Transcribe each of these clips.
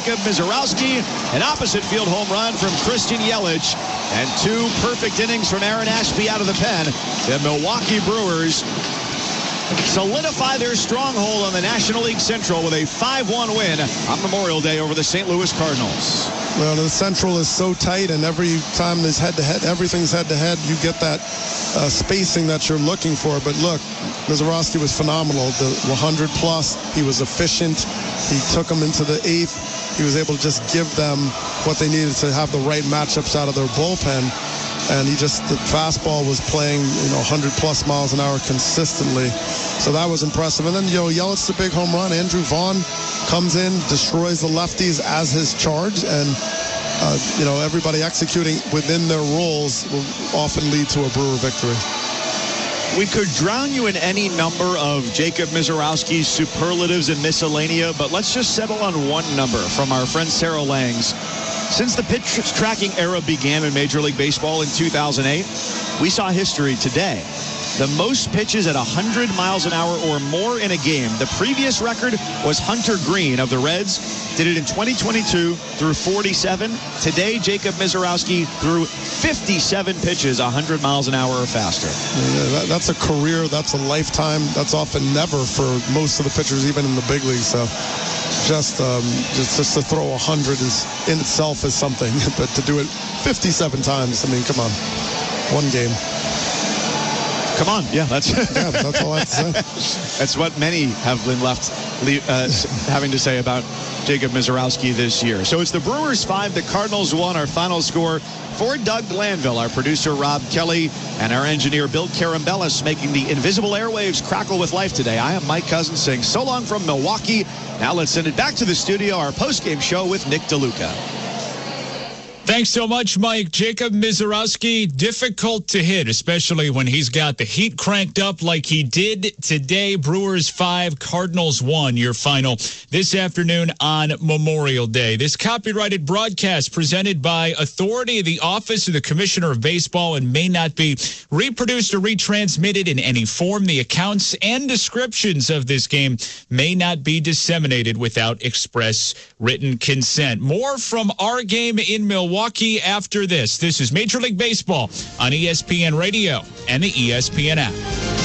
Jacob Misiorowski, an opposite field home run from Christian Yelich, and 2 perfect innings from Aaron Ashby out of the pen. The Milwaukee Brewers solidify their stronghold on the National League Central with a 5-1 win on Memorial Day over the St. Louis Cardinals. Well, the Central is so tight, and every time there's head-to-head, everything's head-to-head, you get that spacing that you're looking for. But look, Misiorowski was phenomenal. The 100-plus, he was efficient. He took them into the 8th. He was able to just give them what they needed to have the right matchups out of their bullpen. And the fastball was playing, 100-plus miles an hour consistently. So that was impressive. And then, Yelich, the big home run. Andrew Vaughn comes in, destroys the lefties as his charge. And, everybody executing within their roles will often lead to a Brewer victory. We could drown you in any number of Jacob Misiorowski's superlatives and miscellanea, but let's just settle on one number from our friend Sarah Langs. Since the pitch tracking era began in Major League Baseball in 2008, we saw history today. The most pitches at 100 miles an hour or more in a game. The previous record was Hunter Green of the Reds. Did it in 2022 through 47. Today, Jacob Misiorowski threw 57 pitches 100 miles an hour or faster. Yeah, that's a career. That's a lifetime. That's often never for most of the pitchers, even in the big leagues. So just to throw 100 in itself is something, but to do it 57 times, come on, one game. Come on, that's all I have to say. That's what many have been left having to say about Jacob Misiorowski this year. So it's the Brewers 5, the Cardinals 1. Our final score for Doug Glanville, our producer Rob Kelly, and our engineer Bill Carambellis, making the invisible airwaves crackle with life today. I am Mike Cousins saying so long from Milwaukee. Now let's send it back to the studio, our post-game show with Nick DeLuca. Thanks so much, Mike. Jacob Misiorowski, difficult to hit, especially when he's got the heat cranked up like he did today. Brewers 5, Cardinals 1, your final this afternoon on Memorial Day. This copyrighted broadcast presented by authority of the Office of the Commissioner of Baseball and may not be reproduced or retransmitted in any form. The accounts and descriptions of this game may not be disseminated without express written consent. More from our game in Milwaukee after this. This is Major League Baseball on ESPN Radio and the ESPN app.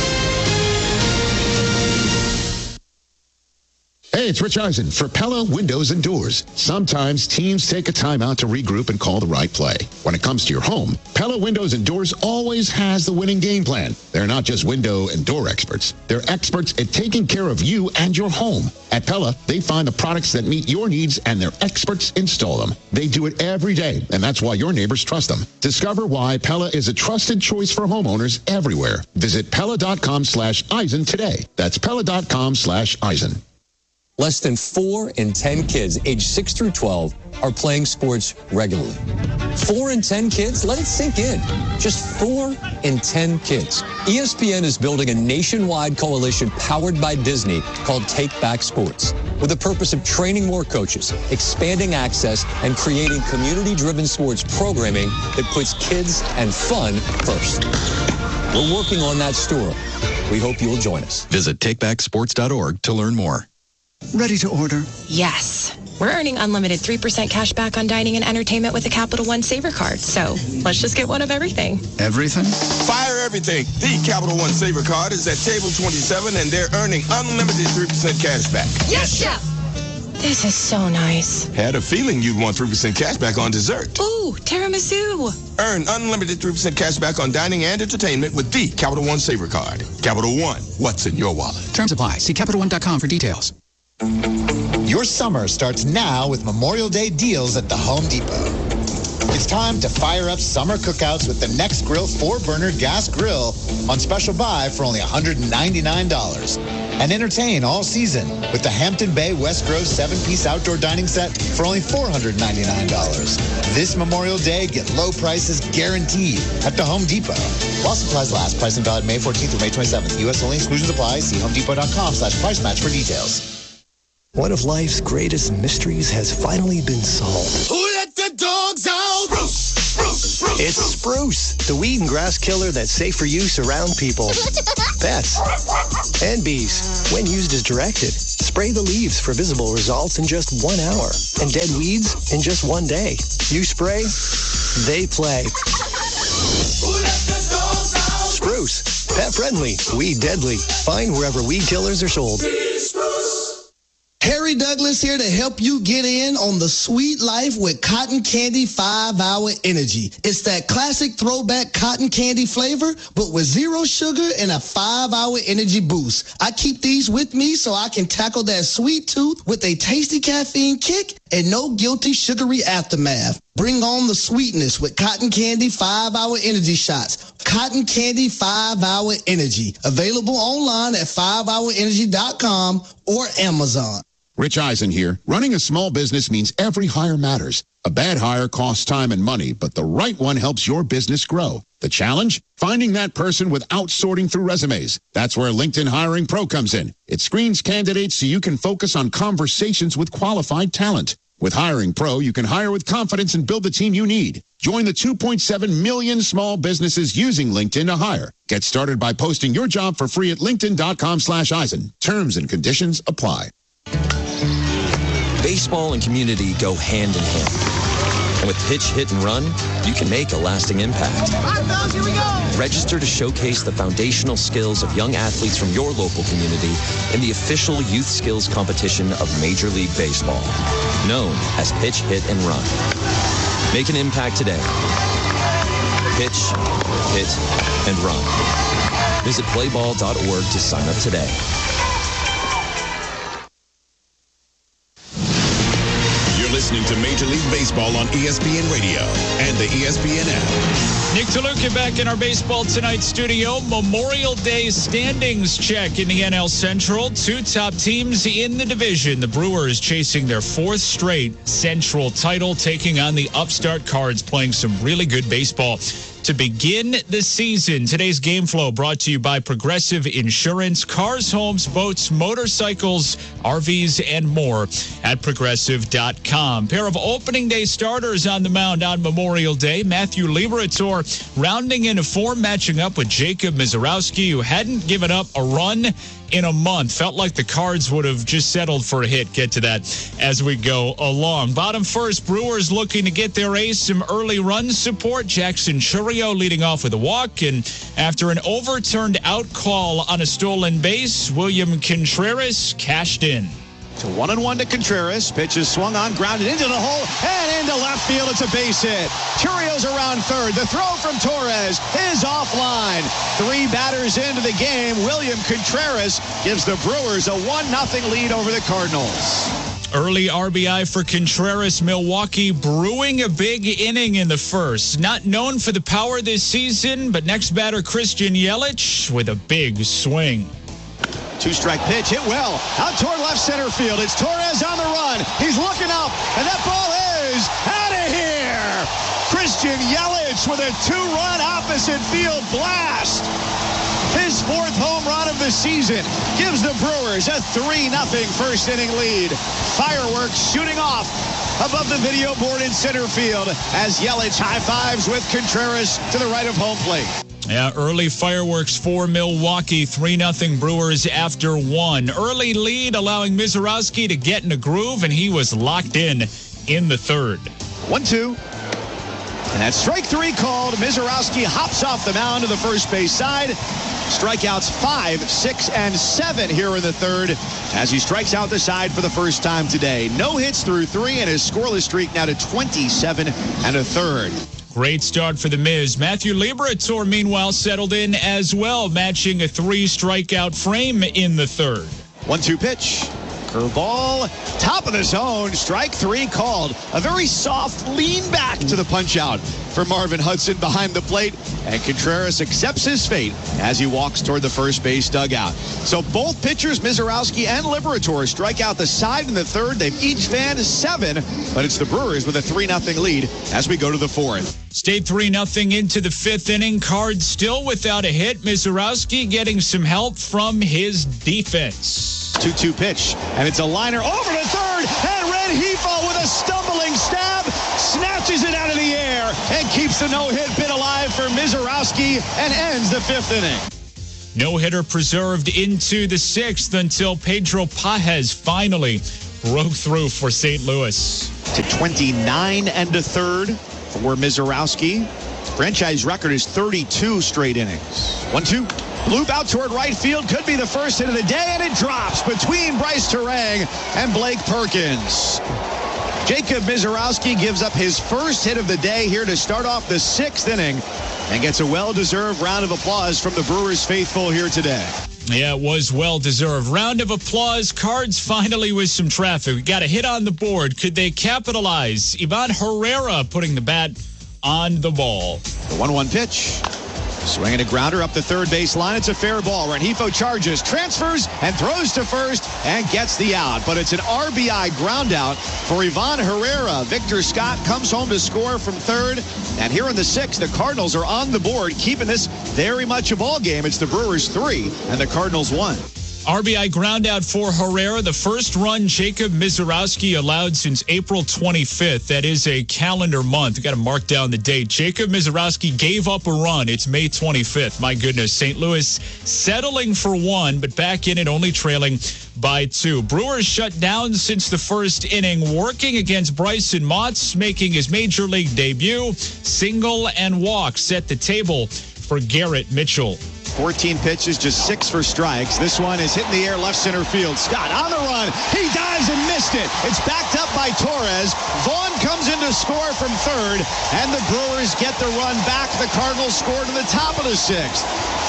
Hey, it's Rich Eisen for Pella Windows and Doors. Sometimes teams take a time out to regroup and call the right play. When it comes to your home, Pella Windows and Doors always has the winning game plan. They're not just window and door experts. They're experts at taking care of you and your home. At Pella, they find the products that meet your needs and their experts install them. They do it every day, and that's why your neighbors trust them. Discover why Pella is a trusted choice for homeowners everywhere. Visit Pella.com/Eisen today. That's Pella.com/Eisen. Less than 4 in 10 kids aged 6 through 12 are playing sports regularly. 4 in 10 kids? Let it sink in. Just 4 in 10 kids. ESPN is building a nationwide coalition powered by Disney called Take Back Sports, with the purpose of training more coaches, expanding access, and creating community-driven sports programming that puts kids and fun first. We're working on that story. We hope you'll join us. Visit takebacksports.org to learn more. Ready to order? Yes. We're earning unlimited 3% cash back on dining and entertainment with the Capital One Saver Card. So let's just get one of everything. Everything? Fire everything. The Capital One Saver Card is at table 27, and they're earning unlimited 3% cash back. Yes, Chef! This is so nice. Had a feeling you'd want 3% cash back on dessert. Ooh, tiramisu. Earn unlimited 3% cash back on dining and entertainment with the Capital One Saver Card. Capital One, what's in your wallet? Terms apply. See CapitalOne.com for details. Your summer starts now with Memorial Day deals at the Home Depot. It's time to fire up summer cookouts with the Next Grill 4-burner gas grill on special buy for only $199. And entertain all season with the Hampton Bay West Grove 7-piece outdoor dining set for only $499. This Memorial Day, get low prices guaranteed at the Home Depot. While supplies last, price and valid May 14th through May 27th. U.S. only, exclusions apply. See homedepot.com/price match for details. One of life's greatest mysteries has finally been solved. Who let the dogs out? Bruce. It's Spruce, the weed and grass killer that's safe for use around people, pets, and bees when used as directed. Spray the leaves for visible results in just 1 hour and dead weeds in just 1 day. You spray, they play. Spruce, pet friendly, weed deadly. Find wherever weed killers are sold. Harry Douglas here to help you get in on the sweet life with Cotton Candy 5-Hour Energy. It's that classic throwback cotton candy flavor, but with 0 sugar and a 5-hour energy boost. I keep these with me so I can tackle that sweet tooth with a tasty caffeine kick and no guilty sugary aftermath. Bring on the sweetness with Cotton Candy 5-Hour Energy Shots. Cotton Candy 5-Hour Energy. Available online at 5hourenergy.com or Amazon. Rich Eisen here. Running a small business means every hire matters. A bad hire costs time and money, but the right one helps your business grow. The challenge? Finding that person without sorting through resumes. That's where LinkedIn Hiring Pro comes in. It screens candidates so you can focus on conversations with qualified talent. With Hiring Pro, you can hire with confidence and build the team you need. Join the 2.7 million small businesses using LinkedIn to hire. Get started by posting your job for free at linkedin.com/Eisen. Terms and conditions apply. Baseball and community go hand in hand. And with Pitch, Hit, and Run, you can make a lasting impact. Here we go. Register to showcase the foundational skills of young athletes from your local community in the official youth skills competition of Major League Baseball, known as Pitch, Hit, and Run. Make an impact today. Pitch, Hit, and Run. Visit playball.org to sign up today. Listening to Major League Baseball on ESPN Radio and the ESPN app. Nick DeLuca back in our Baseball Tonight studio. Memorial Day standings check in the NL Central. 2 top teams in the division. The Brewers chasing their 4th straight Central title, taking on the upstart Cards, playing some really good baseball to begin the season. Today's game flow brought to you by Progressive Insurance. Cars, homes, boats, motorcycles, RVs, and more at Progressive.com. Pair of opening day starters on the mound on Memorial Day. Matthew Liberatore rounding into form, matching up with Jacob Misiorowski, who hadn't given up a run in a month. Felt like the Cards would have just settled for a hit. Get to that as we go along. Bottom first, Brewers looking to get their ace some early run support. Jackson Chourio leading off with a walk, and after an overturned out call on a stolen base, William Contreras cashed in. To 1-1 to Contreras. Pitch is swung on, grounded into the hole, and into left field. It's a base hit. Churio's around third. The throw from Torres is offline. 3 batters into the game. William Contreras gives the Brewers a 1-0 lead over the Cardinals. Early RBI for Contreras. Milwaukee brewing a big inning in the first. Not known for the power this season, but next batter Christian Yelich with a big swing. 2-strike pitch, hit well, out toward left center field. It's Torres on the run. He's looking up, and that ball is out of here. Christian Yelich with a 2-run opposite field blast. His 4th home run of the season gives the Brewers a 3-0 first inning lead. Fireworks shooting off above the video board in center field as Yelich high-fives with Contreras to the right of home plate. Yeah, early fireworks for Milwaukee. 3-0 Brewers after 1. Early lead allowing Misiorowski to get in a groove, and he was locked in the 3rd. 1-2. And that's strike 3 called. Misiorowski hops off the mound to the first base side. Strikeouts 5, 6, and 7 here in the 3rd as he strikes out the side for the first time today. No hits through 3, and his scoreless streak now to 27 1/3. Great start for the Miz. Matthew Liberatore, meanwhile, settled in as well, matching a 3-strikeout frame in the 3rd. 1-2 pitch. Curveball, top of the zone, strike 3 called. A very soft lean back to the punch-out for Marvin Hudson behind the plate, and Contreras accepts his fate as he walks toward the first base dugout. So both pitchers, Misiorowski and Liberatore, strike out the side in the 3rd. They've each fanned 7, but it's the Brewers with a 3-0 lead as we go to the 4th. Stayed 3-0 into the 5th inning. Cards still without a hit. Misiorowski getting some help from his defense. 2-2 pitch, and it's a liner over to 3rd, and Rengifo with a stumbling stab snatches it out of the air and keeps the no-hit bit alive for Mizorowski and ends the 5th inning. No-hitter preserved into the 6th until Pedro Pages finally broke through for St. Louis. To 29 and a third for Mizorowski. Franchise record is 32 straight innings. 1-2. Loop out toward right field. Could be the first hit of the day, and it drops between Bryce Turang and Blake Perkins. Jacob Mizorowski gives up his first hit of the day here to start off the 6th inning and gets a well-deserved round of applause from the Brewers faithful here today. Yeah, it was well-deserved. Round of applause. Cards finally with some traffic. We got a hit on the board. Could they capitalize? Ivan Herrera putting the bat on the ball. The 1-1 pitch. Swinging a grounder up the third base line. It's a fair ball. Rengifo charges, transfers, and throws to first and gets the out. But it's an RBI ground out for Ivan Herrera. Victor Scott comes home to score from third. And here in the 6th, the Cardinals are on the board, keeping this very much a ball game. It's the Brewers 3 and the Cardinals 1. RBI ground out for Herrera, the first run Jacob Mizorowski allowed since April 25th. That is a calendar month. We've got to mark down the date. Jacob Mizorowski gave up a run. It's May 25th. My goodness. St. Louis settling for 1, but back in it, only trailing by 2. Brewers shut down since the first inning, working against Bryson Motts, making his major league debut. Single and walk set the table for Garrett Mitchell. 14 pitches, just 6 for strikes. This one is hit in the air left center field. Scott on the run. He dives and missed it. It's backed up by Torres. Vaughn comes in to score from third, and the Brewers get the run back. The Cardinals score to the top of the 6th.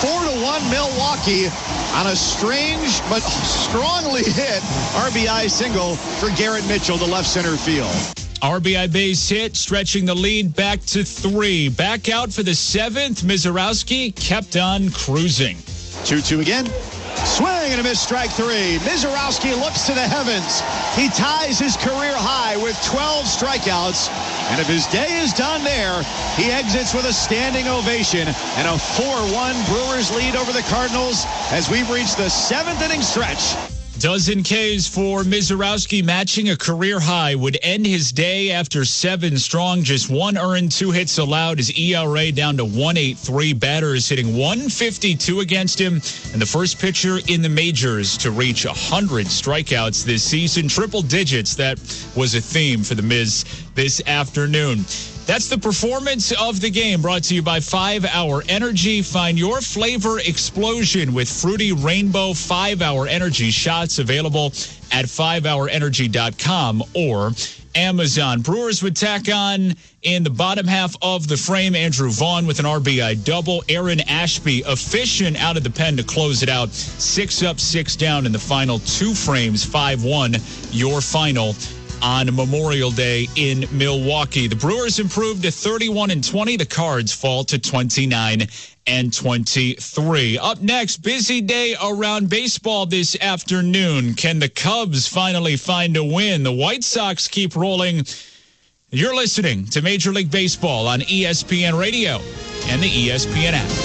4-1 Milwaukee on a strange but strongly hit RBI single for Garrett Mitchell to left center field. RBI base hit, stretching the lead back to 3. Back out for the 7th. Mizorowski kept on cruising. 2-2 again. Swing and a miss, strike 3. Mizorowski looks to the heavens. He ties his career high with 12 strikeouts. And if his day is done there, he exits with a standing ovation and a 4-1 Brewers lead over the Cardinals as we've reached the 7th inning stretch. Dozen Ks for Mizorowski, matching a career high, would end his day after 7 strong. Just 1 earned, 2 hits allowed. His ERA down to 1.83. Batters hitting 152 against him, and the first pitcher in the majors to reach 100 strikeouts this season. Triple digits, that was a theme for the Miz this afternoon. That's the performance of the game, brought to you by 5-Hour Energy. Find your flavor explosion with Fruity Rainbow 5-Hour Energy shots, available at 5hourenergy.com or Amazon. Brewers would tack on in the bottom half of the frame. Andrew Vaughn with an RBI double. Aaron Ashby efficient out of the pen to close it out. 6 up, 6 down in the final 2 frames. 5-1, your final on Memorial Day in Milwaukee. The Brewers improved to 31-20. The Cards fall to 29-23. Up next, busy day around baseball this afternoon. Can the Cubs finally find a win? The White Sox keep rolling. You're listening to Major League Baseball on ESPN Radio and the ESPN app.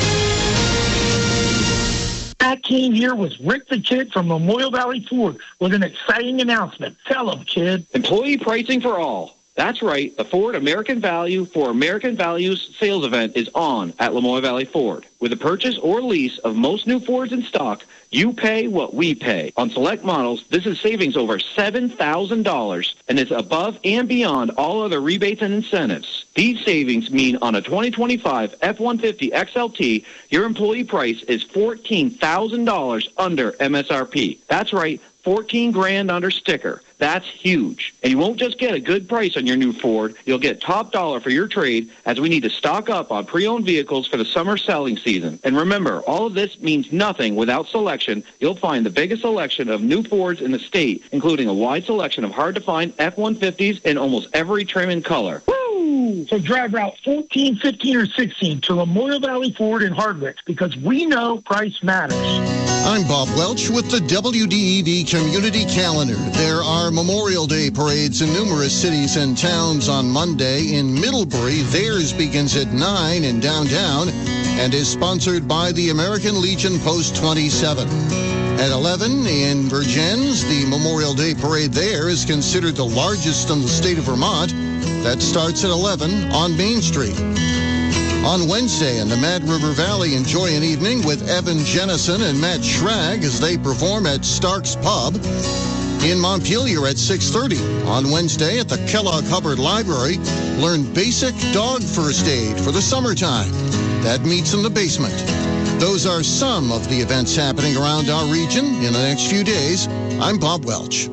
Pat King here with Rick the Kid from Memorial Valley Ford with an exciting announcement. Tell him, kid. Employee pricing for all. That's right. The Ford American Value for American Values sales event is on at Memorial Valley Ford. With a purchase or lease of most new Fords in stock, you pay what we pay. On select models, this is savings over $7,000 and is above and beyond all other rebates and incentives. These savings mean on a 2025 F-150 XLT, your employee price is $14,000 under MSRP. That's right, $14,000 under sticker. That's huge. And you won't just get a good price on your new Ford. You'll get top dollar for your trade, as we need to stock up on pre-owned vehicles for the summer selling season. And remember, all of this means nothing without selection. You'll find the biggest selection of new Fords in the state, including a wide selection of hard-to-find F-150s in almost every trim and color. Woo! So drive Route 14, 15, or 16 to Memorial Valley Ford in Hardwick, because we know price matters. I'm Bob Welch with the WDEV Community Calendar. There are Memorial Day parades in numerous cities and towns on Monday. In Middlebury, theirs begins at 9 in downtown and is sponsored by the American Legion Post 27. At 11 in Vergennes, the Memorial Day parade there is considered the largest in the state of Vermont. That starts at 11 on Main Street. On Wednesday in the Mad River Valley, enjoy an evening with Evan Jennison and Matt Schrag as they perform at Stark's Pub. In Montpelier at 6:30. On Wednesday at the Kellogg Hubbard Library, learn basic dog first aid for the summertime. That meets in the basement. Those are some of the events happening around our region in the next few days. I'm Bob Welch.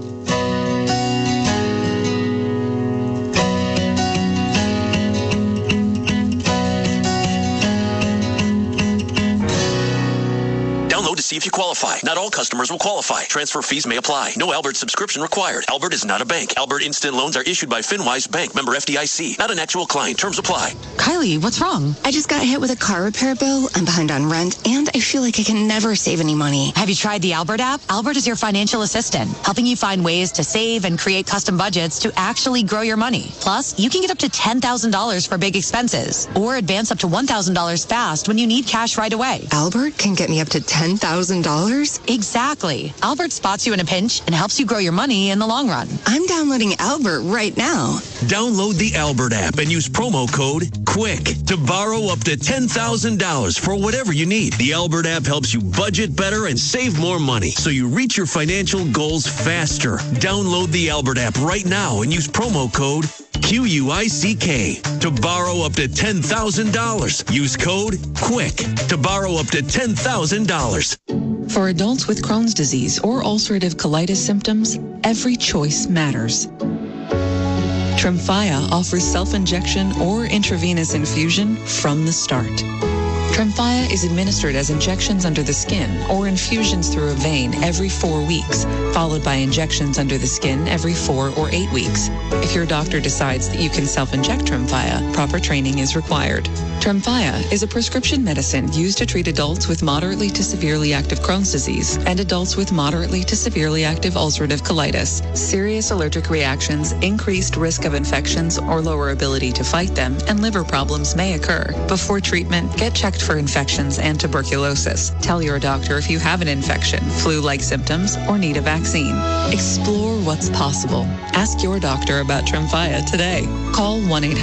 To see if you qualify. Not all customers will qualify. Transfer fees may apply. No Albert subscription required. Albert is not a bank. Albert Instant Loans are issued by FinWise Bank, member FDIC. Not an actual client. Terms apply. Kylie, what's wrong? I just got hit with a car repair bill. I'm behind on rent, and I feel like I can never save any money. Have you tried the Albert app? Albert is your financial assistant, helping you find ways to save and create custom budgets to actually grow your money. Plus, you can get up to $10,000 for big expenses, or advance up to $1,000 fast when you need cash right away. Albert can get me up to $10,000? Exactly. Albert spots you in a pinch and helps you grow your money in the long run. I'm downloading Albert right now. Download the Albert app and use promo code QUICK to borrow up to $10,000 for whatever you need. The Albert app helps you budget better and save more money so you reach your financial goals faster. Download the Albert app right now and use promo code QUICK to borrow up to $10,000. Use code QUICK to borrow up to $10,000. For adults with Crohn's disease or ulcerative colitis symptoms, every choice matters. Tremfya offers self-injection or intravenous infusion from the start. Tremfya is administered as injections under the skin or infusions through a vein every 4 weeks, followed by injections under the skin every 4 or 8 weeks. If your doctor decides that you can self-inject Tremfya, proper training is required. Tremfya is a prescription medicine used to treat adults with moderately to severely active Crohn's disease and adults with moderately to severely active ulcerative colitis. Serious allergic reactions, increased risk of infections or lower ability to fight them, and liver problems may occur. Before treatment, get checked for infections and tuberculosis. Tell your doctor if you have an infection, flu-like symptoms, or need a vaccine. Explore what's possible. Ask your doctor about Tremfya today. Call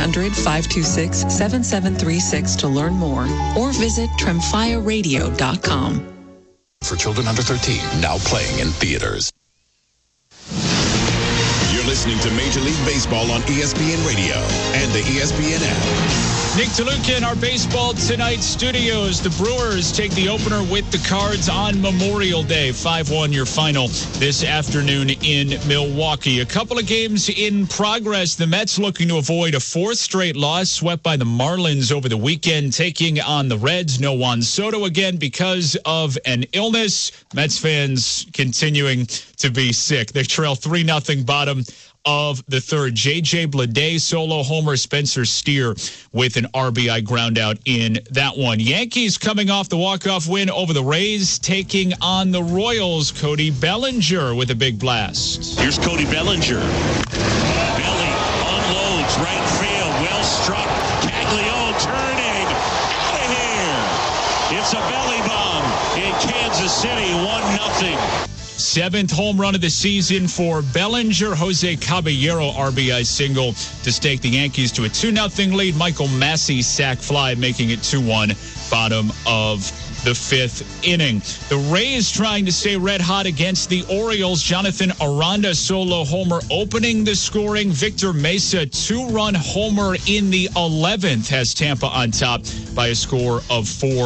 1-800-526-7736 to learn more or visit TremfyaRadio.com. For children under 13, now playing in theaters. You're listening to Major League Baseball on ESPN Radio and the ESPN app. Nick DeLuca in our Baseball Tonight studios. The Brewers take the opener with the Cards on Memorial Day. 5-1 your final this afternoon in Milwaukee. A couple of games in progress. The Mets looking to avoid a fourth straight loss, swept by the Marlins over the weekend, taking on the Reds. No Juan Soto again because of an illness. Mets fans continuing to be sick. They trail 3-0 bottom of the third. J.J. Bleday solo homer, Spencer Steer with an RBI ground out in that one. Yankees coming off the walk-off win over the Rays, taking on the Royals. Cody Bellinger with a big blast. Here's Cody Bellinger. Belly unloads right field. Well struck. Caglione turning. Out of here. It's a belly bomb in Kansas City. 1-0. Seventh home run of the season for Bellinger. Jose Caballero RBI single to stake the Yankees to a 2-0 lead. Michael Massey sac fly, making it 2-1 bottom of the fifth inning. The Rays trying to stay red hot against the Orioles. Jonathan Aranda solo homer opening the scoring. Victor Mesa 2-run homer in the 11th has Tampa on top by a score of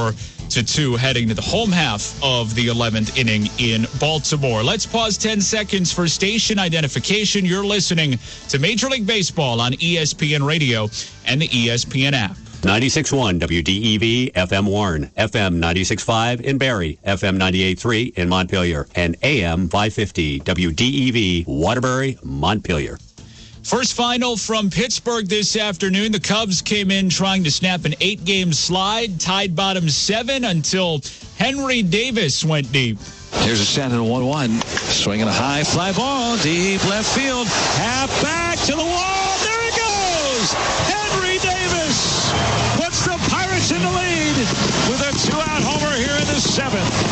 4-2 heading to the home half of the 11th inning in Baltimore. Let's pause 10 seconds for station identification. You're listening to Major League Baseball on ESPN Radio and the ESPN app. 96.1 WDEV FM Warren, FM 96.5 in Barrie, FM 98.3 in Montpelier, and AM 550 WDEV Waterbury, Montpelier. First final from Pittsburgh this afternoon. The Cubs came in trying to snap an 8-game slide, tied bottom 7 until Henry Davis went deep. Here's a set at 1-1. Swinging a high fly ball, deep left field. Half back to the wall. There it goes. Henry Davis puts the Pirates in the lead with a 2-out homer here in the 7th.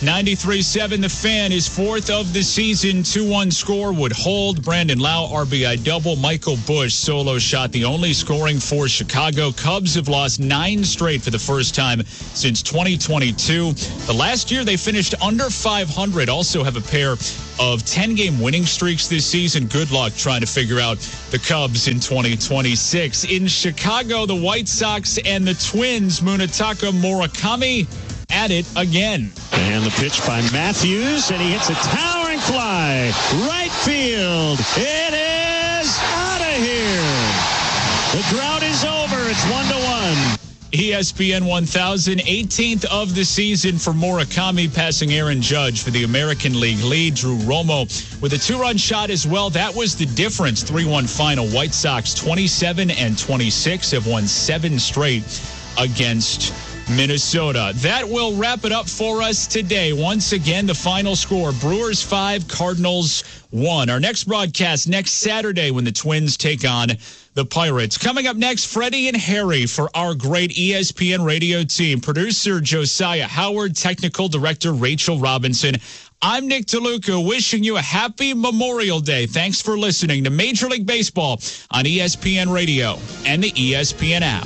93.7 The Fan is fourth of the season. 2-1 score would hold. Brandon Lau, RBI double. Michael Busch, solo shot, the only scoring for Chicago. Cubs have lost 9 straight for the first time since 2022. The last year they finished under 500. Also have a pair of 10-game winning streaks this season. Good luck trying to figure out the Cubs in 2026. In Chicago, the White Sox and the Twins, Munetaka Murakami at it again. And the pitch by Matthews, and he hits a towering fly. Right field. It is out of here. The drought is over. It's 1-1. ESPN 1000, 18th of the season for Murakami, passing Aaron Judge for the American League lead. Drew Romo with a 2-run shot as well. That was the difference. 3-1 final. White Sox 27-26 have won 7 straight against Minnesota. That will wrap it up for us today. Once again, the final score, Brewers 5, Cardinals 1. Our next broadcast next Saturday when the Twins take on the Pirates. Coming up next, Freddie and Harry for our great ESPN radio team. Producer Josiah Howard, technical director Rachel Robinson. I'm Nick DeLuca, wishing you a happy Memorial Day. Thanks for listening to Major League Baseball on ESPN Radio and the ESPN app.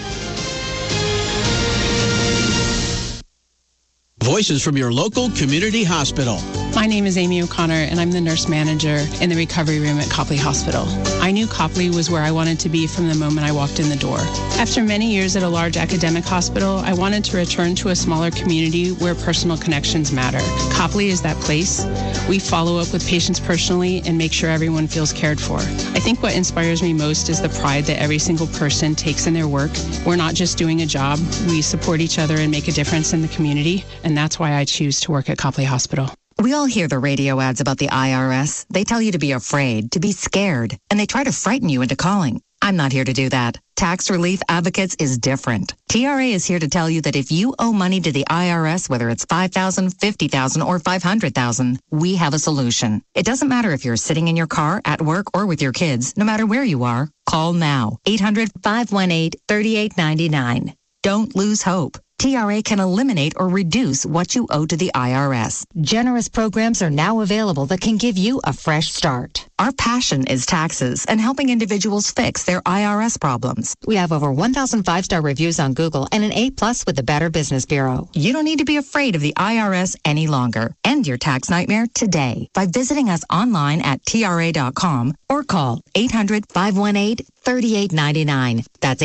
Voices from your local community hospital. My name is Amy O'Connor, and I'm the nurse manager in the recovery room at Copley Hospital. I knew Copley was where I wanted to be from the moment I walked in the door. After many years at a large academic hospital, I wanted to return to a smaller community where personal connections matter. Copley is that place. We follow up with patients personally and make sure everyone feels cared for. I think what inspires me most is the pride that every single person takes in their work. We're not just doing a job. We support each other and make a difference in the community, and that's why I choose to work at Copley Hospital. We all hear the radio ads about the IRS. They tell you to be afraid, to be scared, and they try to frighten you into calling. I'm not here to do that. Tax Relief Advocates is different. TRA is here to tell you that if you owe money to the IRS, whether it's $5,000, $50,000, or $500,000, we have a solution. It doesn't matter if you're sitting in your car, at work, or with your kids. No matter where you are, call now. 800-518-3899. Don't lose hope. TRA can eliminate or reduce what you owe to the IRS. Generous programs are now available that can give you a fresh start. Our passion is taxes and helping individuals fix their IRS problems. We have over 1,000 5-star reviews on Google and an A+ with the Better Business Bureau. You don't need to be afraid of the IRS any longer. End your tax nightmare today by visiting us online at TRA.com or call 800-518-3899. That's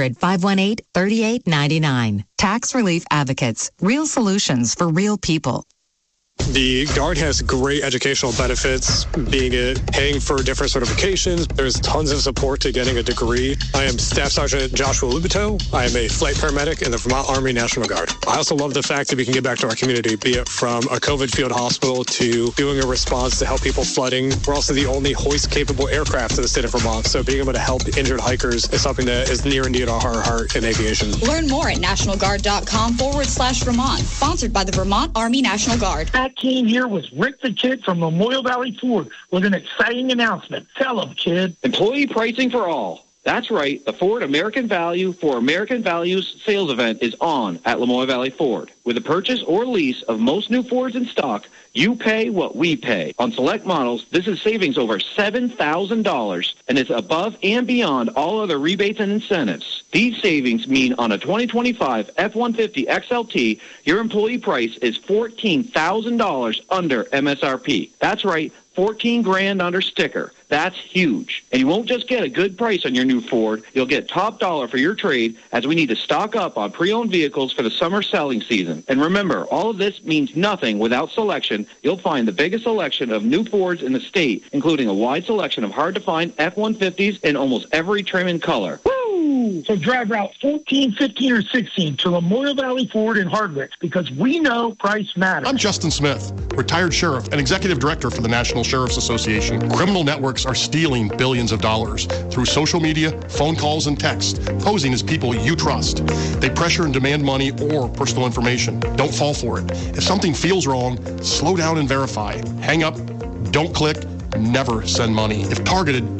800-518-3899. Tax Relief Advocates. Real solutions for real people. The Guard has great educational benefits, being it paying for different certifications. There's tons of support to getting a degree. I am Staff Sergeant Joshua Lubito. I am a flight paramedic in the Vermont Army National Guard. I also love the fact that we can give back to our community, be it from a COVID field hospital to doing a response to help people flooding. We're also the only hoist-capable aircraft in the state of Vermont, so being able to help injured hikers is something that is near and dear to our heart in aviation. Learn more at nationalguard.com/Vermont. Sponsored by the Vermont Army National Guard. That team here was Rick the Kid from Memorial Valley Ford with an exciting announcement. Tell them, kid. Employee pricing for all. That's right. The Ford American Value for American Values sales event is on at Lamoille Valley Ford. With a purchase or lease of most new Fords in stock, you pay what we pay. On select models, this is savings over $7,000, and it's above and beyond all other rebates and incentives. These savings mean on a 2025 F-150 XLT, your employee price is $14,000 under MSRP. That's right. $14,000 under sticker. That's huge. And you won't just get a good price on your new Ford. You'll get top dollar for your trade, as we need to stock up on pre-owned vehicles for the summer selling season. And remember, all of this means nothing without selection. You'll find the biggest selection of new Fords in the state, including a wide selection of hard-to-find F-150s in almost every trim and color. Woo! So drive Route 14, 15, or 16 to Memorial Valley Ford in Hardwick, because we know price matters. I'm Justin Smith, retired sheriff and executive director for the National Sheriff's Association. Criminal networks are stealing billions of dollars through social media, phone calls, and text, posing as people you trust. They pressure and demand money or personal information. Don't fall for it. If something feels wrong, slow down and verify. Hang up, don't click, never send money. If targeted,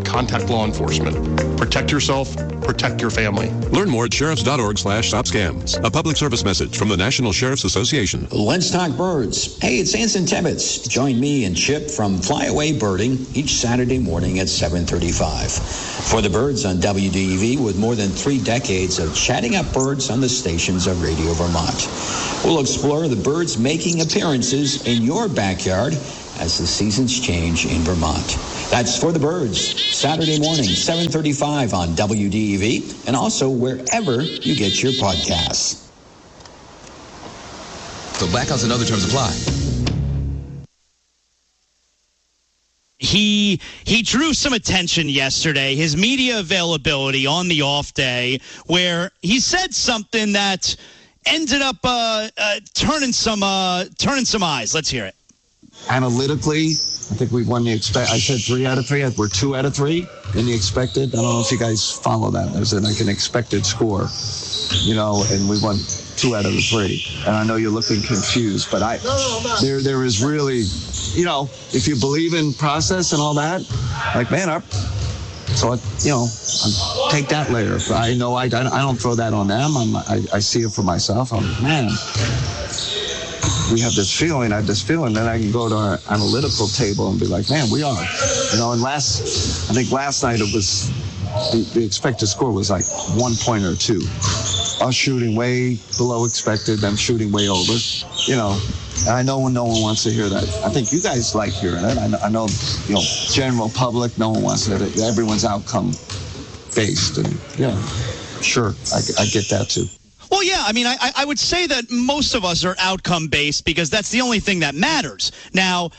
contact law enforcement. Protect yourself, protect your family. Learn more at sheriffs.org/stopscams. A public service message from the National Sheriff's Association. Let's talk birds. Hey, it's Anson Tibbetts. Join me and Chip from Flyaway Birding each Saturday morning at 7:35. For the birds on WDEV, with more than 3 decades of chatting up birds on the stations of Radio Vermont. We'll explore the birds making appearances in your backyard as the seasons change in Vermont. That's For the Birds, Saturday morning, 7:35 on WDEV, and also wherever you get your podcasts. So blackouts and other terms apply. He drew some attention yesterday, his media availability on the off day, where he said something that ended up turning some eyes. Let's hear it. Analytically, I think we won the I said 3 out of 3. We're 2 out of 3 in the expected. I don't know if you guys follow that. There's like an expected score, and we won 2 out of the 3. And I know you're looking confused, but there is really, if you believe in process and all that, like, man, take that layer. I know I don't throw that on them. I see it for myself. We have this feeling, then I can go to our analytical table and be like, man, we are. And I think last night it was, the expected score was like 1 point or 2. Us shooting way below expected, them shooting way over, And I know no one wants to hear that. I think you guys like hearing it. I know, general public, no one wants to hear it. Everyone's outcome based. And, sure, I get that too. Well, yeah, I would say that most of us are outcome-based because that's the only thing that matters. Now,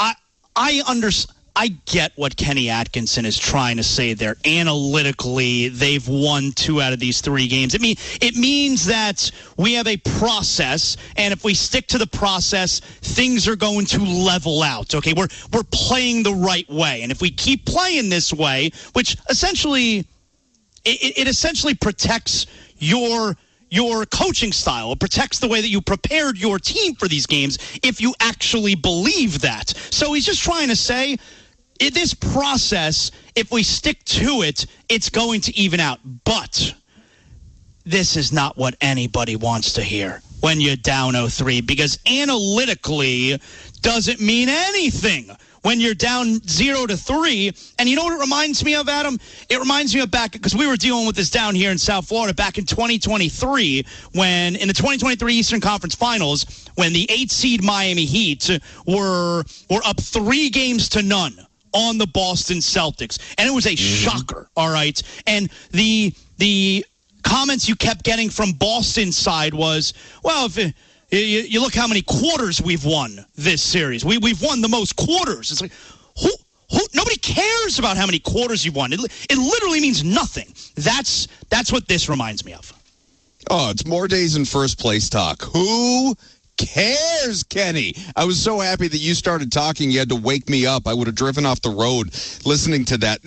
I get what Kenny Atkinson is trying to say there. Analytically, they've won 2 out of these 3 games. It means that we have a process, and if we stick to the process, things are going to level out. Okay, we're playing the right way, and if we keep playing this way, which essentially it essentially protects your coaching style. It protects the way that you prepared your team for these games if you actually believe that. So he's just trying to say, in this process, if we stick to it, it's going to even out. But this is not what anybody wants to hear when you're down 0-3, because analytically doesn't mean anything when you're down 0-3. And you know what it reminds me of, Adam? It reminds me of back, because we were dealing with this down here in South Florida back in 2023, when in the 2023 Eastern Conference Finals, when the 8 seed Miami Heat were up 3-0 on the Boston Celtics. And it was a shocker, all right? And the comments you kept getting from Boston's side was, well, if you look how many quarters we've won this series. We've won the most quarters. It's like, who? Nobody cares about how many quarters you've won. It literally means nothing. That's what this reminds me of. Oh, it's more days in first place talk. Who cares, Kenny? I was so happy that you started talking. You had to wake me up. I would have driven off the road listening to that.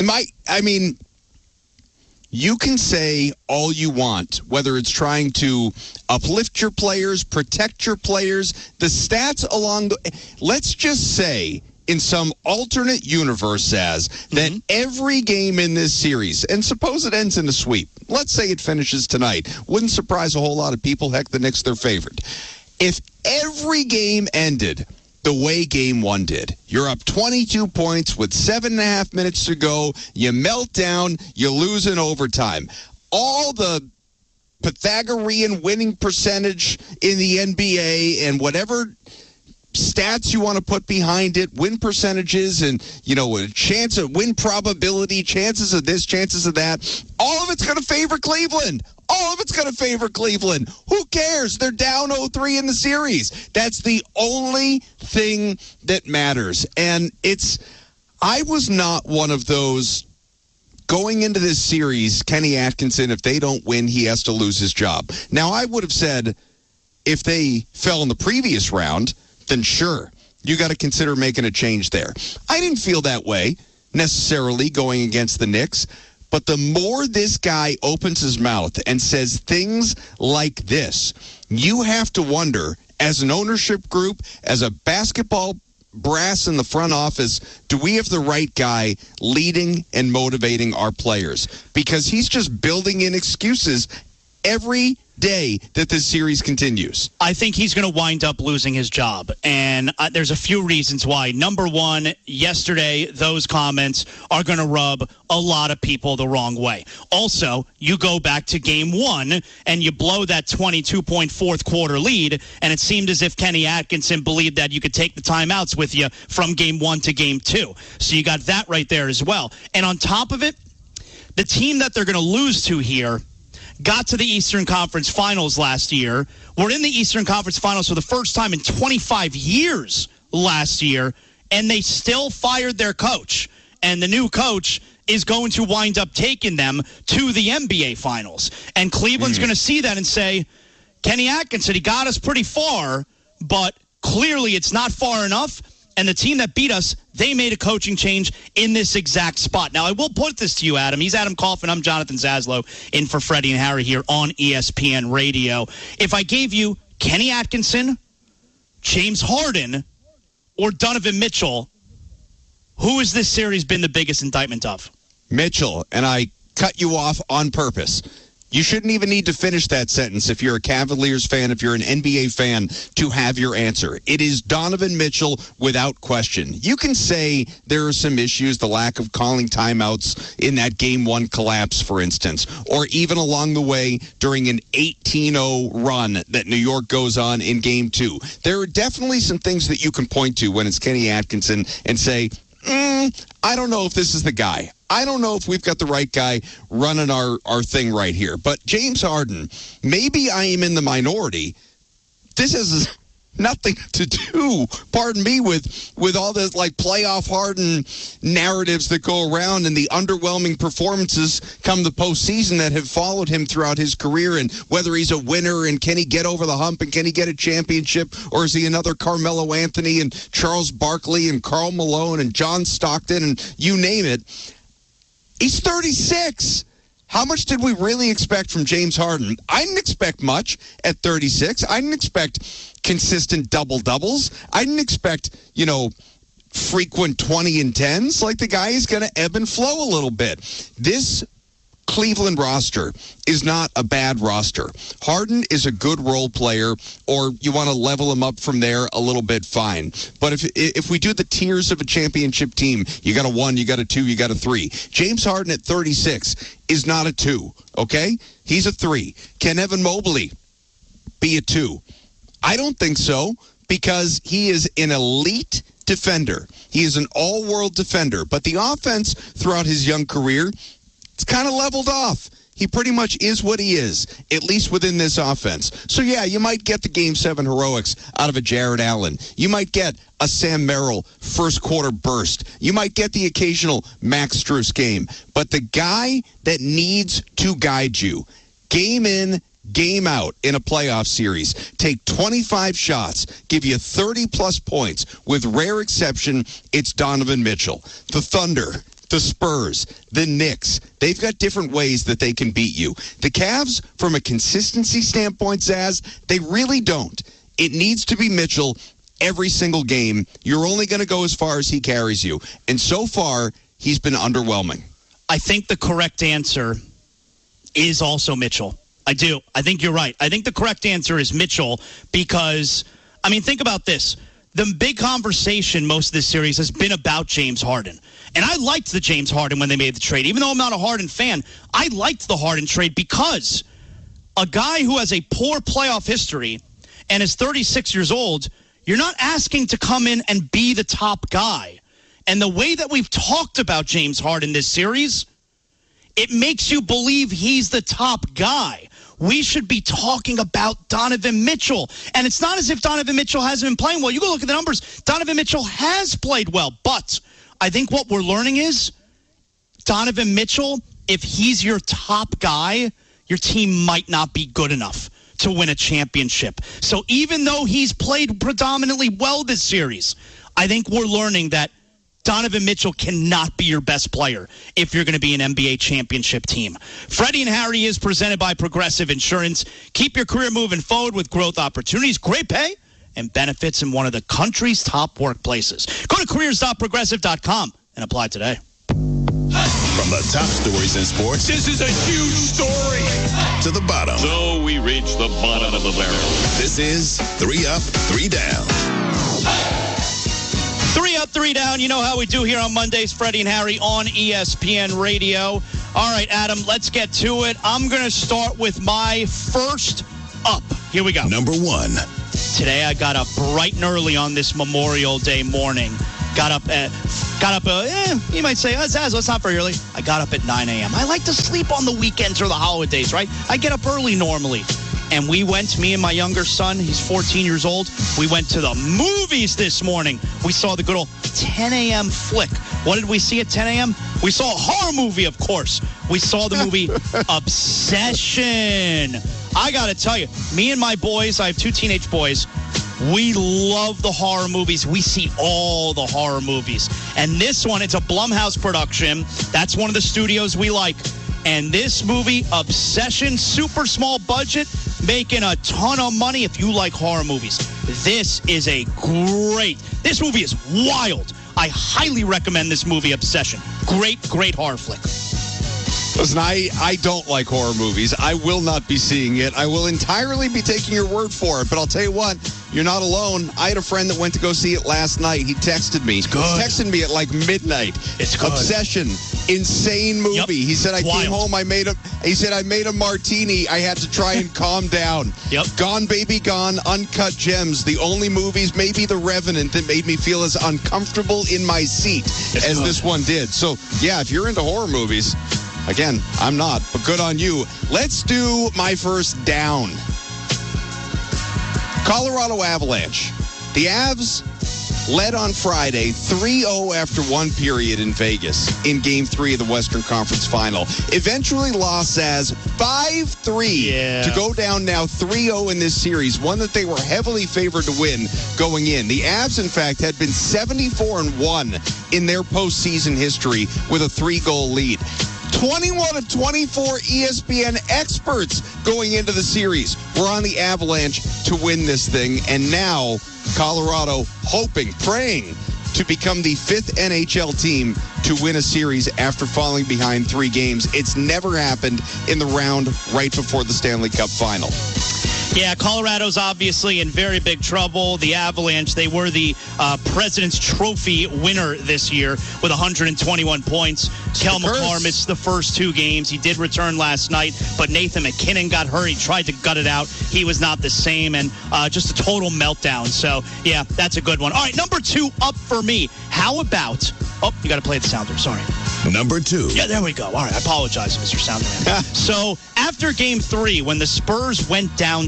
You can say all you want, whether it's trying to uplift your players, protect your players, the stats along the... Let's just say, in some alternate universe, that every game in this series, and suppose it ends in a sweep. Let's say it finishes tonight. Wouldn't surprise a whole lot of people. Heck, the Knicks, their favorite. If every game ended the way Game 1 did, you're up 22 points with 7.5 minutes to go, you melt down, you lose in overtime. All the Pythagorean winning percentage in the NBA and whatever stats you want to put behind it, win percentages and, a chance of win probability, chances of this, chances of that, all of it's going to favor Cleveland. All of it's going to favor Cleveland. Who cares? They're down 0-3 in the series. That's the only thing that matters. And I was not one of those going into this series, Kenny Atkinson, if they don't win, he has to lose his job. Now, I would have said if they fell in the previous round, then sure, you got to consider making a change there. I didn't feel that way necessarily going against the Knicks. But the more this guy opens his mouth and says things like this, you have to wonder, as an ownership group, as a basketball brass in the front office, do we have the right guy leading and motivating our players? Because he's just building in excuses every day that this series continues. I think he's going to wind up losing his job, and there's a few reasons why. Number one, yesterday, those comments are going to rub a lot of people the wrong way. Also, you go back to game one, and you blow that 22-point fourth quarter lead, and it seemed as if Kenny Atkinson believed that you could take the timeouts with you from game one to game two. So you got that right there as well. And on top of it, the team that they're going to lose to here got to the Eastern Conference Finals last year. We're in the Eastern Conference Finals for the first time in 25 years last year, and they still fired their coach. And the new coach is going to wind up taking them to the NBA Finals. And Cleveland's going to see that and say, Kenny Atkinson, he got us pretty far, but clearly it's not far enough. And the team that beat us, they made a coaching change in this exact spot. Now, I will put this to you, Adam. He's Adam Kaufman. I'm Jonathan Zaslow in for Freddie and Harry here on ESPN Radio. If I gave you Kenny Atkinson, James Harden, or Donovan Mitchell, who has this series been the biggest indictment of? Mitchell, and I cut you off on purpose. You shouldn't even need to finish that sentence if you're a Cavaliers fan, if you're an NBA fan, to have your answer. It is Donovan Mitchell without question. You can say there are some issues, the lack of calling timeouts in that Game 1 collapse, for instance, or even along the way during an 18-0 run that New York goes on in Game 2. There are definitely some things that you can point to when it's Kenny Atkinson and say, I don't know if this is the guy. I don't know if we've got the right guy running our thing right here. But James Harden, maybe I am in the minority. This has nothing to do, pardon me, with all the like playoff Harden narratives that go around and the underwhelming performances come the postseason that have followed him throughout his career, and whether he's a winner and can he get over the hump and can he get a championship, or is he another Carmelo Anthony and Charles Barkley and Karl Malone and John Stockton and you name it. He's 36. How much did we really expect from James Harden? I didn't expect much at 36. I didn't expect consistent double-doubles. I didn't expect, frequent 20 and 10s. Like, the guy is going to ebb and flow a little bit. This Cleveland roster is not a bad roster. Harden is a good role player, or you want to level him up from there a little bit, fine. But if we do the tiers of a championship team, you got a 1, you got a 2, you got a 3. James Harden at 36 is not a 2, okay? He's a 3. Can Evan Mobley be a 2? I don't think so, because he is an elite defender. He is an all-world defender. But the offense throughout his young career, it's kind of leveled off. He pretty much is what he is, at least within this offense. So, yeah, you might get the Game 7 heroics out of a Jared Allen. You might get a Sam Merrill first quarter burst. You might get the occasional Max Strus game. But the guy that needs to guide you, game in, game out in a playoff series, take 25 shots, give you 30-plus points, with rare exception, it's Donovan Mitchell. The Thunder, the Spurs, the Knicks, they've got different ways that they can beat you. The Cavs, from a consistency standpoint, Zaz, they really don't. It needs to be Mitchell every single game. You're only going to go as far as he carries you. And so far, he's been underwhelming. I think the correct answer is also Mitchell. I do. I think you're right. I think the correct answer is Mitchell because, think about this. The big conversation most of this series has been about James Harden. And I liked the James Harden when they made the trade. Even though I'm not a Harden fan, I liked the Harden trade because a guy who has a poor playoff history and is 36 years old, you're not asking to come in and be the top guy. And the way that we've talked about James Harden this series, it makes you believe he's the top guy. We should be talking about Donovan Mitchell. And it's not as if Donovan Mitchell hasn't been playing well. You go look at the numbers. Donovan Mitchell has played well. But I think what we're learning is Donovan Mitchell, if he's your top guy, your team might not be good enough to win a championship. So even though he's played predominantly well this series, I think we're learning that Donovan Mitchell cannot be your best player if you're going to be an NBA championship team. Freddie and Harry is presented by Progressive Insurance. Keep your career moving forward with growth opportunities, great pay, and benefits in one of the country's top workplaces. Go to careers.progressive.com and apply today. From the top stories in sports, This is a huge story. to the bottom. So we reach the bottom of the barrel. This is 3 Up, 3 Down. 3 up, 3 down. You know how we do here on Mondays, Freddie and Harry on ESPN Radio. All right, Adam, let's get to it. I'm going to start with my first up. Here we go. Number 1. Today I got up bright and early on this Memorial Day morning. Got up, you might say, Zaz, it's not very early. I got up at 9 a.m. I like to sleep on the weekends or the holidays, right? I get up early normally. And we went, me and my younger son, he's 14 years old, we went to the movies this morning. We saw the good old 10 a.m. flick. What did we see at 10 a.m.? We saw a horror movie, of course. We saw the movie Obsession. I got to tell you, me and my boys, I have 2 teenage boys, we love the horror movies. We see all the horror movies. And this one, it's a Blumhouse production. That's one of the studios we like. And this movie, Obsession, super small budget, making a ton of money if you like horror movies. This is this movie is wild. I highly recommend this movie, Obsession. Great horror flick. Listen, I don't like horror movies. I will not be seeing it. I will entirely be taking your word for it. But I'll tell you what, you're not alone. I had a friend that went to go see it last night. He texted me. He texted me at like midnight. It's good. Obsession. Insane movie. Yep. He said, I came home, I made a martini. I had to try and calm down. Yep. Gone Baby Gone, Uncut Gems. The only movies, maybe The Revenant, that made me feel as uncomfortable in my seat as this one did. So, yeah, if you're into horror movies... Again, I'm not, but good on you. Let's do my first down. Colorado Avalanche. The Avs led on Friday 3-0 after one period in Vegas in Game 3 of the Western Conference Final. Eventually lost as 5-3 to go down now 3-0 in this series, one that they were heavily favored to win going in. The Avs, in fact, had been 74-1 in their postseason history with a 3-goal lead. 21 of 24 ESPN experts going into the series were on the Avalanche to win this thing. And now Colorado hoping, praying to become the 5th NHL team to win a series after falling behind 3 games. It's never happened in the round right before the Stanley Cup final. Yeah, Colorado's obviously in very big trouble. The Avalanche, they were the President's Trophy winner this year with 121 points. Kel McCarr missed the first 2 games. He did return last night, but Nathan McKinnon got hurt. He tried to gut it out. He was not the same, and just a total meltdown. So, yeah, that's a good one. All right, number 2 up for me. How about... Oh, you got to play the sounder. Sorry. Number 2. Yeah, there we go. All right, I apologize, Mr. Soundman. So, after Game 3, when the Spurs went down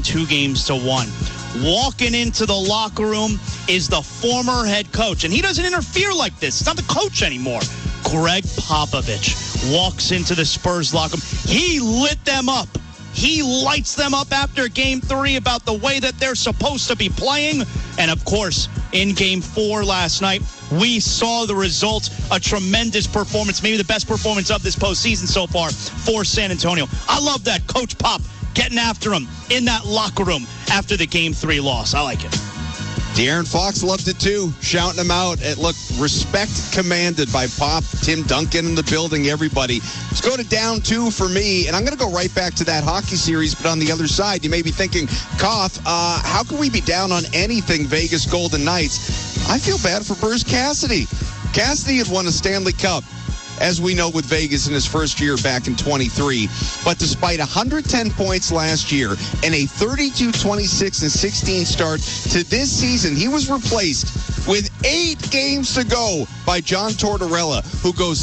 2-1, walking into the locker room is the former head coach. And he doesn't interfere like this. He's not the coach anymore. Greg Popovich walks into the Spurs locker room. He lit them up. He lights them up after Game 3 about the way that they're supposed to be playing. And, of course, in Game 4 last night, we saw the result, a tremendous performance, maybe the best performance of this postseason so far for San Antonio. I love that. Coach Pop getting after him in that locker room after the Game 3 loss. I like it. De'Aaron Fox loved it too, shouting him out. Look, respect commanded by Pop, Tim Duncan in the building, everybody. Let's go to down 2 for me, and I'm going to go right back to that hockey series, but on the other side, you may be thinking, Koff, how can we be down on anything Vegas Golden Knights? I feel bad for Bruce Cassidy. Cassidy had won a Stanley Cup, as we know, with Vegas in his first year back in 23. But despite 110 points last year and a 32-26-16 start to this season, he was replaced with 8 games to go by John Tortorella, who goes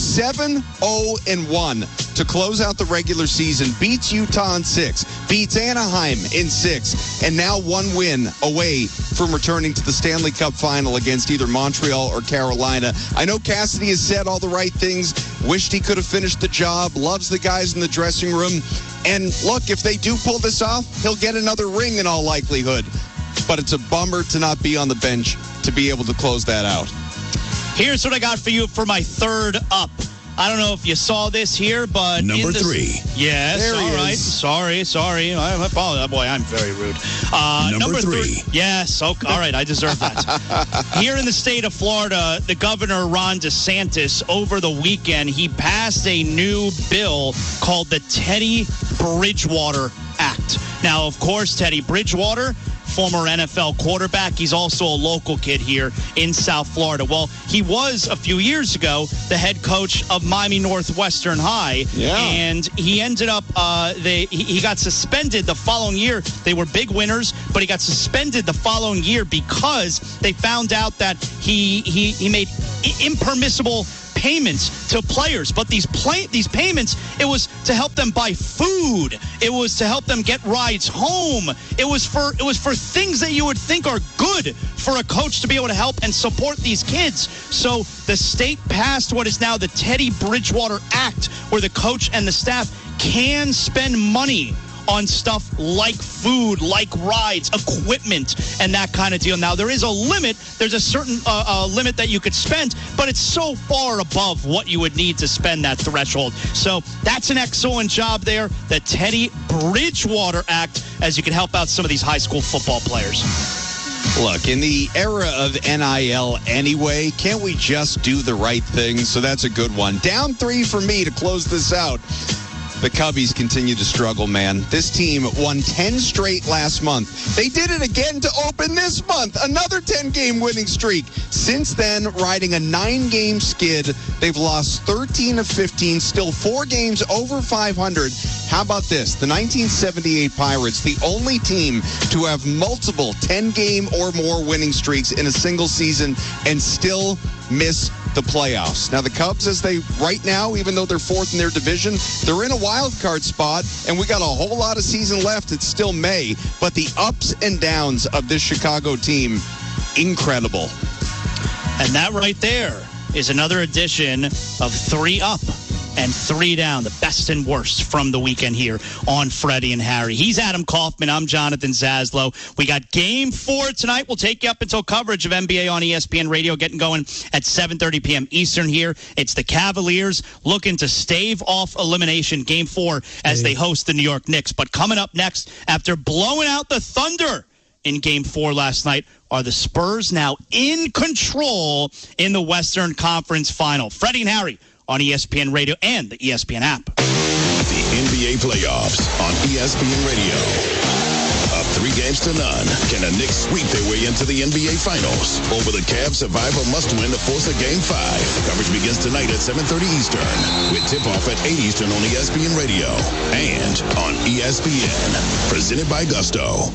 7-0-1 to close out the regular season, beats Utah in 6, beats Anaheim in 6, and now 1 win away from returning to the Stanley Cup final against either Montreal or Carolina. I know Cassidy has said all the right things, wished he could have finished the job, loves the guys in the dressing room. And look, if they do pull this off, he'll get another ring in all likelihood. But it's a bummer to not be on the bench to be able to close that out. Here's what I got for you for my third up. I don't know if you saw this here, but Number 3. Yes, There he all right. is. Sorry. I apologize. Boy, I'm very rude. Number 3. Yes. Okay. All right. I deserve that. Here in the state of Florida, the governor, Ron DeSantis, over the weekend, he passed a new bill called the Teddy Bridgewater Act. Now, of course, Teddy Bridgewater, former NFL quarterback. He's also a local kid here in South Florida. Well, he was a few years ago the head coach of Miami Northwestern High. Yeah. And he ended up, he got suspended the following year. They were big winners, but he got suspended the following year because they found out that he made impermissible payments to players, but these payments, it was to help them buy food, it was to help them get rides home, it was for things that you would think are good for a coach to be able to help and support these kids. So the state passed what is now the Teddy Bridgewater Act, where the coach and the staff can spend money on stuff like food, like rides, equipment, and that kind of deal. Now, there is a limit. There's a certain limit that you could spend, but it's so far above what you would need to spend that threshold. So that's an excellent job there, the Teddy Bridgewater Act, as you can help out some of these high school football players. Look, in the era of NIL anyway, can't we just do the right thing? So that's a good one. Down 3 for me to close this out. The Cubbies continue to struggle, man. This team won 10 straight last month. They did it again to open this month. Another 10-game winning streak. Since then, riding a 9-game skid. They've lost 13 of 15, still 4 games over 500. How about this? The 1978 Pirates, the only team to have multiple 10-game or more winning streaks in a single season and still miss the playoffs. Now, the Cubs, right now, even though they're 4th in their division, they're in a wild card spot, and we got a whole lot of season left. It's still May, but the ups and downs of this Chicago team, incredible. And that right there is another edition of 3 Up and 3 Down, the best and worst from the weekend here on Freddie and Harry. He's Adam Kaufman. I'm Jonathan Zaslow. We got Game 4 tonight. We'll take you up until coverage of NBA on ESPN Radio, getting going at 7:30 p.m. Eastern here. It's the Cavaliers looking to stave off elimination, Game 4, as they host the New York Knicks. But coming up next, after blowing out the Thunder in Game 4 last night, are the Spurs now in control in the Western Conference Final? Freddie and Harry on ESPN Radio and the ESPN app. The NBA playoffs on ESPN Radio. Up 3 games to none. Can the Knicks sweep their way into the NBA Finals? Or will the Cavs survive a must-win to force a Game 5? Coverage begins tonight at 7:30 Eastern, with tip-off at 8 Eastern on ESPN Radio and on ESPN. Presented by Gusto.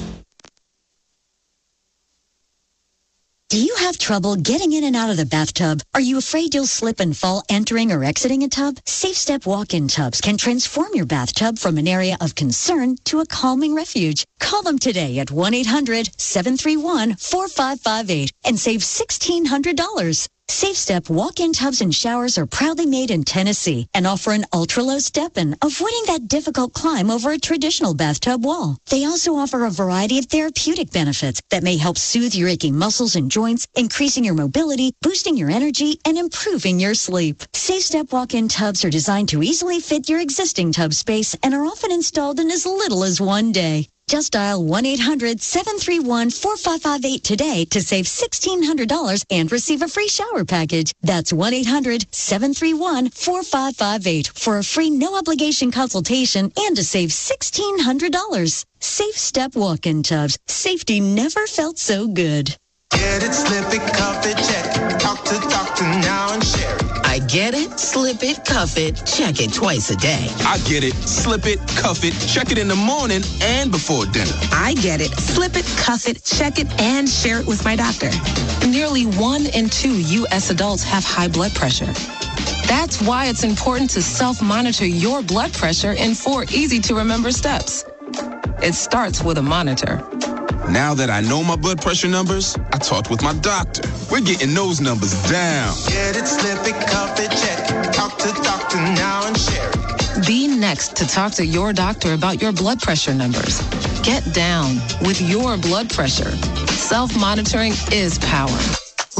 Do you have trouble getting in and out of the bathtub? Are you afraid you'll slip and fall entering or exiting a tub? Safe Step walk-in tubs can transform your bathtub from an area of concern to a calming refuge. Call them today at 1-800-731-4558 and save $1,600. Safe Step walk-in tubs and showers are proudly made in Tennessee and offer an ultra-low step-in, avoiding that difficult climb over a traditional bathtub wall. They also offer a variety of therapeutic benefits that may help soothe your aching muscles and joints, increasing your mobility, boosting your energy, and improving your sleep. Safe Step walk-in tubs are designed to easily fit your existing tub space and are often installed in as little as 1 day. Just dial 1-800-731-4558 today to save $1,600 and receive a free shower package. That's 1-800-731-4558 for a free no-obligation consultation and to save $1,600. Safe Step walk-in tubs. Safety never felt so good. Get it, slip it, cuff it, check it. Talk to doctor now and share it. I get it, slip it, cuff it, check it twice a day. I get it, slip it, cuff it, check it in the morning and before dinner. I get it, slip it, cuff it, check it, and share it with my doctor. Nearly 1 in 2 U.S. adults have high blood pressure. That's why it's important to self-monitor your blood pressure in 4 easy-to-remember steps. It starts with a monitor. Now that I know my blood pressure numbers, I talked with my doctor. We're getting those numbers down. Get it, slip it, cuff it, check it. Talk to doctor now and share it. Be next to talk to your doctor about your blood pressure numbers. Get down with your blood pressure. Self-monitoring is power.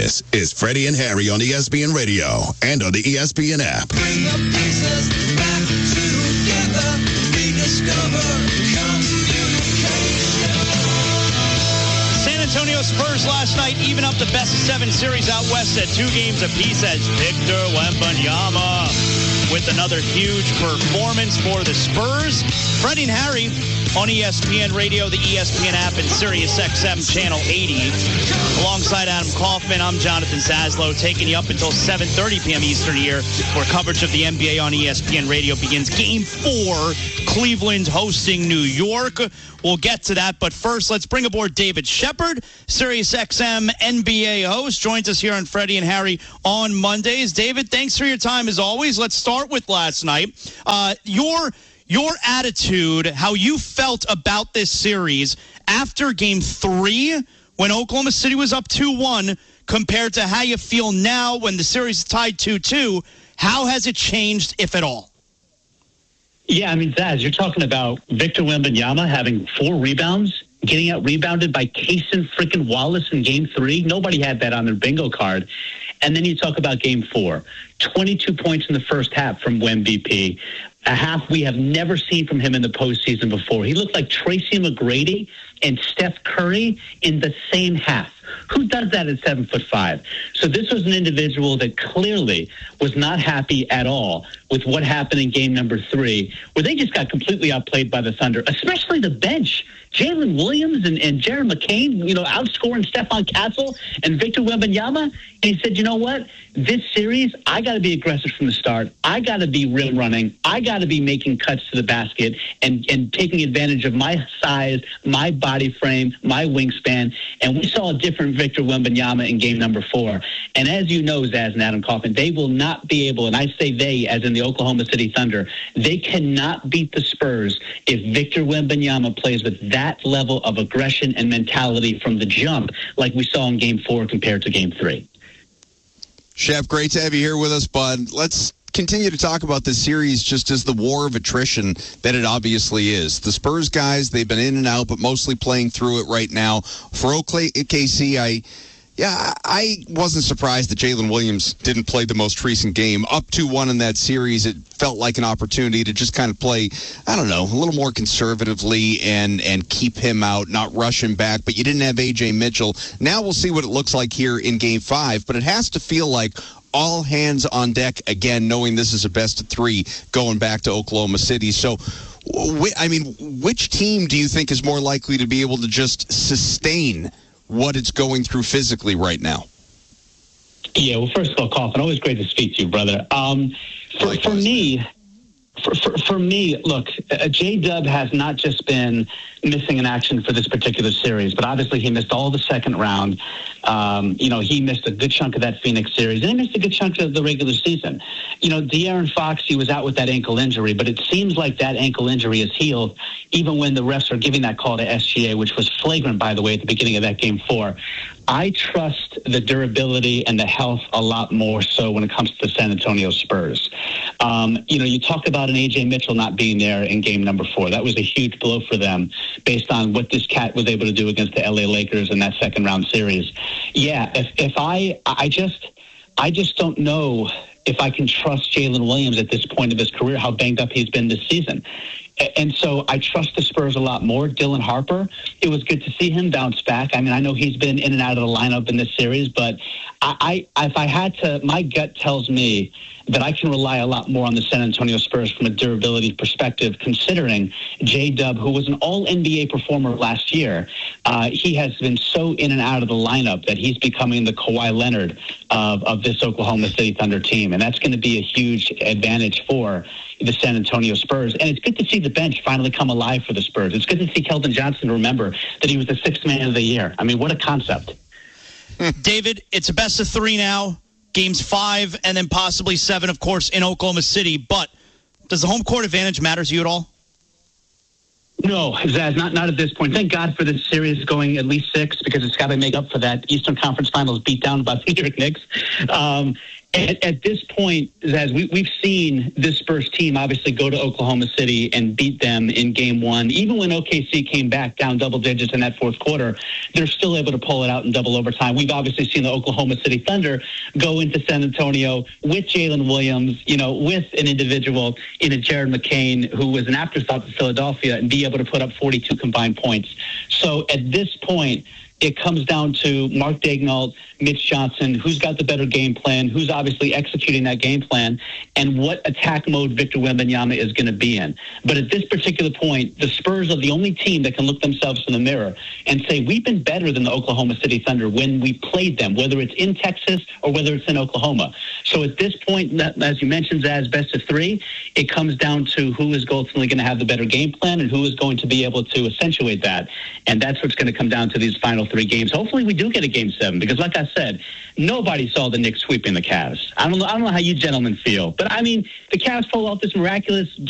This is Freddie and Harry on ESPN Radio and on the ESPN app. Bring the pieces back together. Rediscover communication. San Antonio Spurs last night even up the best of 7 series out west at 2 games apiece as Victor Wembanyama with another huge performance for the Spurs. Freddie and Harry on ESPN Radio, the ESPN app, and Sirius XM Channel 80. Alongside Adam Kaufman, I'm Jonathan Zaslow, taking you up until 7:30 p.m. Eastern here, where coverage of the NBA on ESPN Radio begins. Game 4, Cleveland hosting New York. We'll get to that, but first, let's bring aboard David Shepard, Sirius XM NBA host, joins us here on Freddie and Harry on Mondays. David, thanks for your time as always. Let's start with last night. Your attitude, how you felt about this series after Game 3 when Oklahoma City was up 2-1 compared to how you feel now when the series is tied 2-2. How has it changed, if at all? Yeah, I mean, Zaz, you're talking about Victor Wembanyama having 4 rebounds, getting out rebounded by Kaysen freaking Wallace in Game 3. Nobody had that on their bingo card. And then you talk about Game 4, 22 points in the first half from Wemby. A half we have never seen from him in the postseason before. He looked like Tracy McGrady and Steph Curry in the same half. Who does that at 7'5"? So this was an individual that clearly was not happy at all with what happened in game number 3, where they just got completely outplayed by the Thunder, especially the bench. Jalen Williams and Jared McCain, outscoring Stephon Castle and Victor Wembanyama. And he said, you know what? This series, I got to be aggressive from the start. I got to be rim running. I got to be making cuts to the basket and taking advantage of my size, my body frame, my wingspan. And we saw a different Victor Wembanyama in game number 4. And as you know, Zaz and Adam Kaufman, they will not be able, and I say they as in the Oklahoma City Thunder, they cannot beat the Spurs if Victor Wembanyama plays with that level of aggression and mentality from the jump like we saw in game 4 compared to game 3. Chef, great to have you here with us, bud. Let's continue to talk about this series just as the war of attrition that it obviously is. The Spurs guys, they've been in and out, but mostly playing through it right now. For OKC, I wasn't surprised that Jalen Williams didn't play the most recent game. Up 2-1 in that series, it felt like an opportunity to just kind of play, a little more conservatively and keep him out, not rush him back. But you didn't have A.J. Mitchell. Now we'll see what it looks like here in Game 5. But it has to feel like all hands on deck again, knowing this is a best of 3 going back to Oklahoma City. So, which team do you think is more likely to be able to just sustain what it's going through physically right now? Yeah, well, first of all, Kaufman, always great to speak to you, brother. For me, look, J-Dub has not just been missing in action for this particular series, but obviously he missed all the second round. He missed a good chunk of that Phoenix series, and he missed a good chunk of the regular season. De'Aaron Fox, he was out with that ankle injury, but it seems like that ankle injury is healed, even when the refs are giving that call to SGA, which was flagrant, by the way, at the beginning of that Game 4. I trust the durability and the health a lot more so when it comes to the San Antonio Spurs. You talk about an A.J. Mitchell not being there in game number 4. That was a huge blow for them based on what this cat was able to do against the L.A. Lakers in that second round series. Yeah, I just don't know if I can trust Jalen Williams at this point of his career, how banged up he's been this season. And so I trust the Spurs a lot more. Dylan Harper, it was good to see him bounce back. I know he's been in and out of the lineup in this series, but if I had to, my gut tells me that I can rely a lot more on the San Antonio Spurs from a durability perspective, considering J-Dub, who was an all-NBA performer last year, he has been so in and out of the lineup that he's becoming the Kawhi Leonard of this Oklahoma City Thunder team. And that's going to be a huge advantage for the San Antonio Spurs. And it's good to see the bench finally come alive for the Spurs. It's good to see Keldon Johnson remember that he was the 6th man of the year. What a concept. David, it's a best of 3 now. Games 5 and then possibly 7, of course, in Oklahoma City. But does the home court advantage matter to you at all? No, Zaz, not at this point. Thank God for this series going at least 6 because it's got to make up for that Eastern Conference Finals beatdown by the New York Knicks. At this point, Zaz, we've seen this Spurs team obviously go to Oklahoma City and beat them in game one. Even when OKC came back down double digits in that fourth quarter, they're still able to pull it out in double overtime. We've obviously seen the Oklahoma City Thunder go into San Antonio with Jalen Williams, with an individual in a Jared McCain who was an afterthought to Philadelphia, and be able to put up 42 combined points. So at this point, it comes down to Mark Daigneault, Mitch Johnson, who's got the better game plan, who's obviously executing that game plan, and what attack mode Victor Wembanyama is going to be in. But at this particular point, the Spurs are the only team that can look themselves in the mirror and say, we've been better than the Oklahoma City Thunder when we played them, whether it's in Texas or whether it's in Oklahoma. So at this point, as you mentioned, Zaz, best of three, it comes down to who is ultimately going to have the better game plan and who is going to be able to accentuate that. And that's what's going to come down to these final 3 games. Hopefully we do get a game 7, because like I said, nobody saw the Knicks sweeping the Cavs. I don't know how you gentlemen feel, but I mean, the Cavs pulled off this miraculous